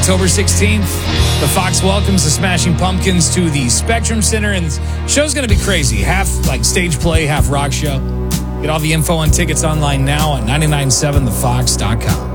October 16th, the Fox welcomes the Smashing Pumpkins to the Spectrum Center, and the show's going to be crazy. Half like stage play, half rock show. Get all the info on tickets online now at 997thefox.com.